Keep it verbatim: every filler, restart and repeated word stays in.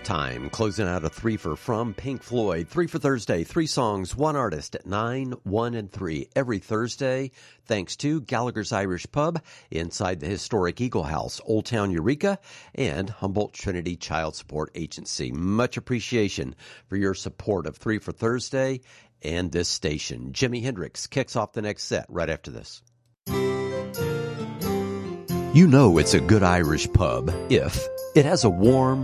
Time, closing out a three-fer from Pink Floyd. Three for Thursday, three songs, one artist at nine, one, and three every Thursday, thanks to Gallagher's Irish Pub inside the historic Eagle House, Old Town Eureka, and Humboldt Trinity Child Support Agency. Much appreciation for your support of Three for Thursday and this station. Jimi Hendrix kicks off the next set right after this. You know it's a good Irish pub if it has a warm,